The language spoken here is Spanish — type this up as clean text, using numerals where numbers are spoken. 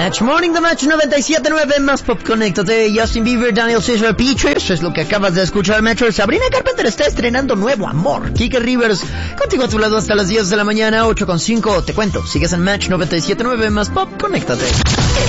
Match Morning, The Match 97.9, más pop, conéctate. Justin Bieber, Daniel Caesar, Peach, eso es lo que acabas de escuchar, Metro. Sabrina Carpenter está estrenando nuevo amor. Kike Rivers, contigo a tu lado hasta las 10 de la mañana, 8:05. Te cuento, sigues en Match 97.9, más pop, conéctate.